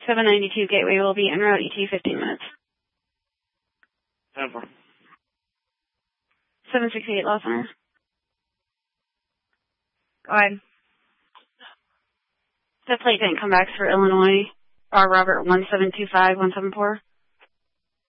792 Gateway will be en route ET 15 minutes. 10-4. 768 Lost Center. Go ahead. The plate didn't come back for Illinois. Robert 1725174.